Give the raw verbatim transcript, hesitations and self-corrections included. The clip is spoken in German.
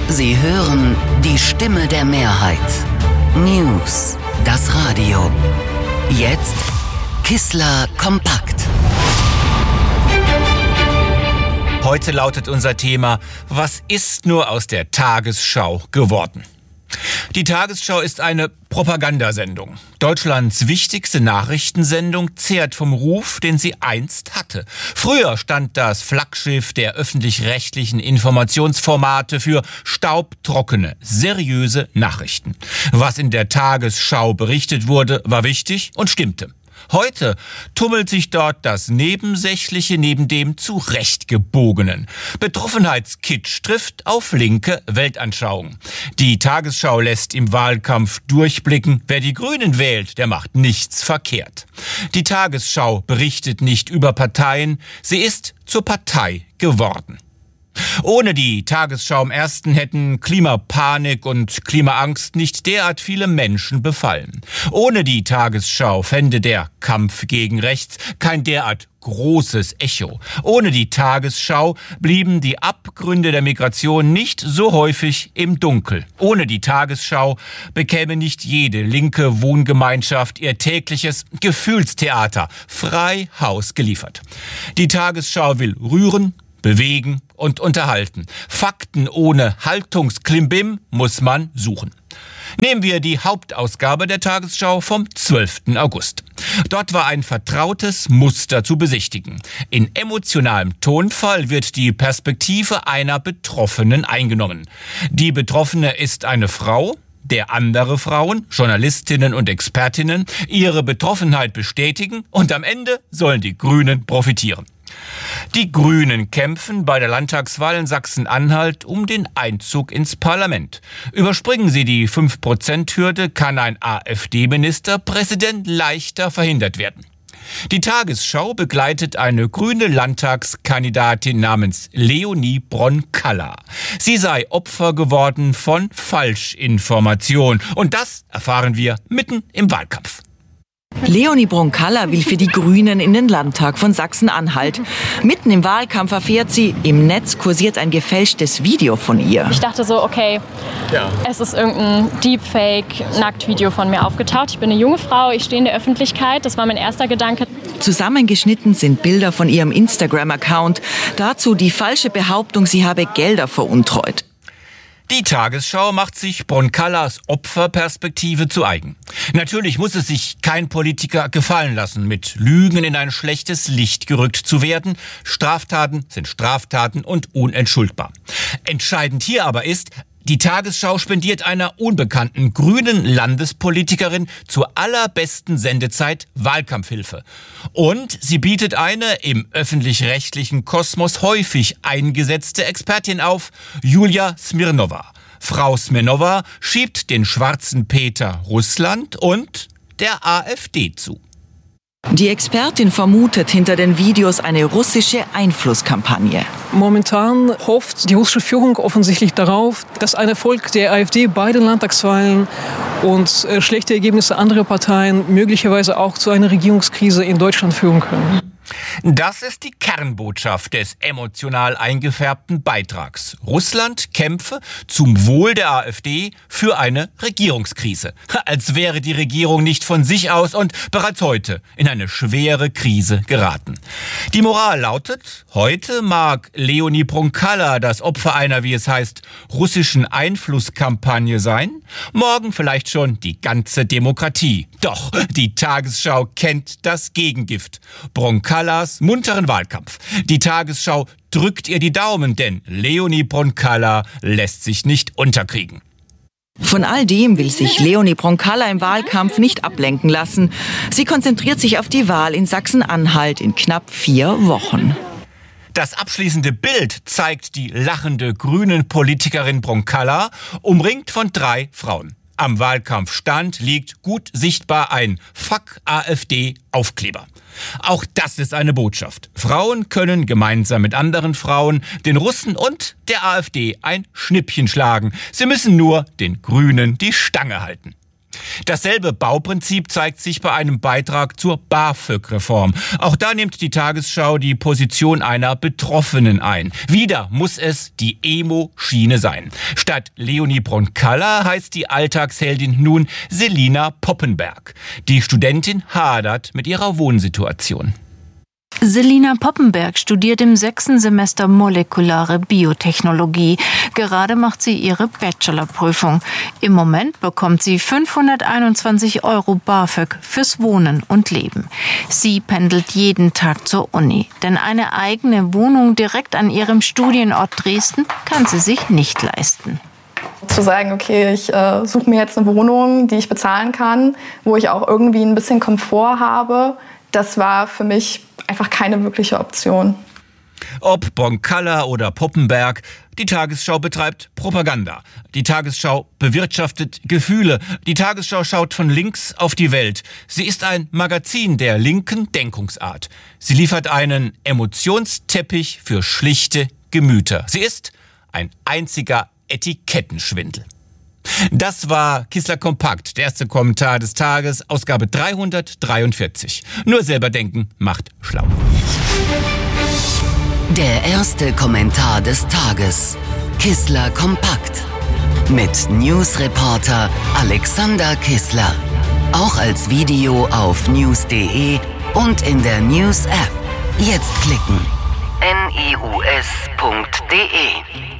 Sie hören die Stimme der Mehrheit. News, das Radio. Jetzt Kissler kompakt. Heute lautet unser Thema: Was ist nur aus der Tagesschau geworden? Die Tagesschau ist eine Propagandasendung. Deutschlands wichtigste Nachrichtensendung zehrt vom Ruf, den sie einst hatte. Früher stand das Flaggschiff der öffentlich-rechtlichen Informationsformate für staubtrockene, seriöse Nachrichten. Was in der Tagesschau berichtet wurde, war wichtig und stimmte. Heute tummelt sich dort das Nebensächliche neben dem Zurechtgebogenen. Betroffenheitskitsch trifft auf linke Weltanschauung. Die Tagesschau lässt im Wahlkampf durchblicken: Wer die Grünen wählt, der macht nichts verkehrt. Die Tagesschau berichtet nicht über Parteien, sie ist zur Partei geworden. Ohne die Tagesschau im Ersten hätten Klimapanik und Klimaangst nicht derart viele Menschen befallen. Ohne die Tagesschau fände der Kampf gegen rechts kein derart großes Echo. Ohne die Tagesschau blieben die Abgründe der Migration nicht so häufig im Dunkel. Ohne die Tagesschau bekäme nicht jede linke Wohngemeinschaft ihr tägliches Gefühlstheater frei Haus geliefert. Die Tagesschau will rühren, bewegen und unterhalten. Fakten ohne Haltungsklimbim muss man suchen. Nehmen wir die Hauptausgabe der Tagesschau vom zwölften August. Dort war ein vertrautes Muster zu besichtigen. In emotionalem Tonfall wird die Perspektive einer Betroffenen eingenommen. Die Betroffene ist eine Frau, der andere Frauen, Journalistinnen und Expertinnen, ihre Betroffenheit bestätigen, und am Ende sollen die Grünen profitieren. Die Grünen kämpfen bei der Landtagswahl in Sachsen-Anhalt um den Einzug ins Parlament. Überspringen sie die fünf Prozent Hürde, kann ein AfD-Ministerpräsident leichter verhindert werden. Die Tagesschau begleitet eine grüne Landtagskandidatin namens Leonie Bronkaller. Sie sei Opfer geworden von Falschinformation. Und das erfahren wir mitten im Wahlkampf. Leonie Bronkaller will für die Grünen in den Landtag von Sachsen-Anhalt. Mitten im Wahlkampf erfährt sie, im Netz kursiert ein gefälschtes Video von ihr. Ich dachte so, okay, ja. Es ist irgendein Deepfake-Nacktvideo von mir aufgetaucht. Ich bin eine junge Frau, ich stehe in der Öffentlichkeit, das war mein erster Gedanke. Zusammengeschnitten sind Bilder von ihrem Instagram-Account. Dazu die falsche Behauptung, sie habe Gelder veruntreut. Die Tagesschau macht sich Bronkallers Opferperspektive zu eigen. Natürlich muss es sich kein Politiker gefallen lassen, mit Lügen in ein schlechtes Licht gerückt zu werden. Straftaten sind Straftaten und unentschuldbar. Entscheidend hier aber ist, die Tagesschau spendiert einer unbekannten grünen Landespolitikerin zur allerbesten Sendezeit Wahlkampfhilfe. Und sie bietet eine im öffentlich-rechtlichen Kosmos häufig eingesetzte Expertin auf, Julia Smirnova. Frau Smirnova schiebt den schwarzen Peter Russland und der AfD zu. Die Expertin vermutet hinter den Videos eine russische Einflusskampagne. Momentan hofft die russische Führung offensichtlich darauf, dass ein Erfolg der AfD bei den Landtagswahlen und äh, schlechte Ergebnisse anderer Parteien möglicherweise auch zu einer Regierungskrise in Deutschland führen können. Das ist die Kernbotschaft des emotional eingefärbten Beitrags. Russland kämpfe zum Wohl der AfD für eine Regierungskrise. Als wäre die Regierung nicht von sich aus und bereits heute in eine schwere Krise geraten. Die Moral lautet: Heute mag Leonie Bronkaller das Opfer einer, wie es heißt, russischen Einflusskampagne sein, morgen vielleicht schon die ganze Demokratie. Doch die Tagesschau kennt das Gegengift: Bronkaller munteren Wahlkampf. Die Tagesschau drückt ihr die Daumen, denn Leonie Bronkaller lässt sich nicht unterkriegen. Von all dem will sich Leonie Bronkaller im Wahlkampf nicht ablenken lassen. Sie konzentriert sich auf die Wahl in Sachsen-Anhalt in knapp vier Wochen. Das abschließende Bild zeigt die lachende grünen Politikerin Bronkaller, umringt von drei Frauen. Am Wahlkampfstand liegt gut sichtbar ein Fuck AfD-Aufkleber. Auch das ist eine Botschaft. Frauen können gemeinsam mit anderen Frauen den Russen und der AfD ein Schnippchen schlagen. Sie müssen nur den Grünen die Stange halten. Dasselbe Bauprinzip zeigt sich bei einem Beitrag zur BAföG-Reform. Auch da nimmt die Tagesschau die Position einer Betroffenen ein. Wieder muss es die Emo-Schiene sein. Statt Leonie Bronkaller heißt die Alltagsheldin nun Selina Poppenberg. Die Studentin hadert mit ihrer Wohnsituation. Selina Poppenberg studiert im sechsten Semester molekulare Biotechnologie. Gerade macht sie ihre Bachelorprüfung. Im Moment bekommt sie fünfhunderteinundzwanzig Euro BAföG fürs Wohnen und Leben. Sie pendelt jeden Tag zur Uni, denn eine eigene Wohnung direkt an ihrem Studienort Dresden kann sie sich nicht leisten. Zu sagen, okay, ich äh, suche mir jetzt eine Wohnung, die ich bezahlen kann, wo ich auch irgendwie ein bisschen Komfort habe, das war für mich einfach keine wirkliche Option. Ob Bronkaller oder Poppenberg, die Tagesschau betreibt Propaganda. Die Tagesschau bewirtschaftet Gefühle. Die Tagesschau schaut von links auf die Welt. Sie ist ein Magazin der linken Denkungsart. Sie liefert einen Emotionsteppich für schlichte Gemüter. Sie ist ein einziger Etikettenschwindel. Das war Kissler Kompakt, der erste Kommentar des Tages, Ausgabe dreihundertdreiundvierzig. Nur selber denken macht schlau. Der erste Kommentar des Tages. Kissler Kompakt. Mit Newsreporter Alexander Kissler. Auch als Video auf news punkt de und in der News-App. Jetzt klicken. news punkt de